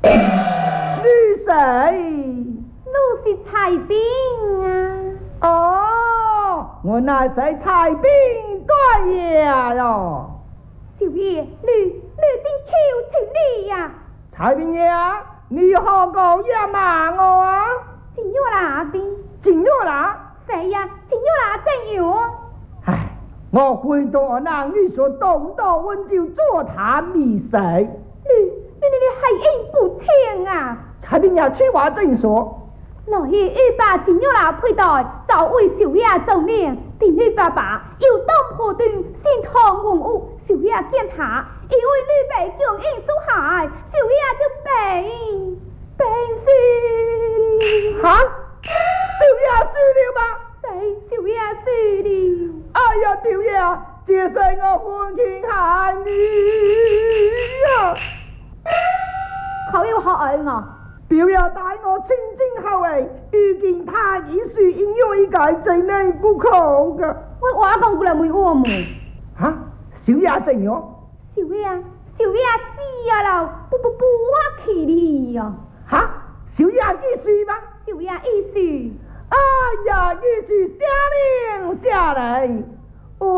你谁？ 我是彩兵啊！ 哦，我乃是彩兵大爷哟。 少爷，你的口请你呀！ 彩兵爷，你何故也骂我啊？ 真有哪的？ 真有哪？ 谁呀？真有哪真有？ 唉，我回到那你说东道温就做他迷谁？ 你还应不清啊！ 彩兵爷去话正说。 老爷欲把真有哪配待，早为少爷做脸。定女爸爸有当破断，先堂文武，少爷见他，因为女被强硬所害，少爷就病死。 哈？少爷死了吗？ 对，少爷死了。 哎呀，表爷，这是我父亲害你呀！ 好有好爱我。 表爷待我清正后卫，遇见他已是应有一改真内不可的。 我话讲过来没我们。 哈？小爷怎样？ 少爷死啊了，不我去你呀！ 哈？小爷几岁吗？ 少爷意思。 哎呀，一句下令下来。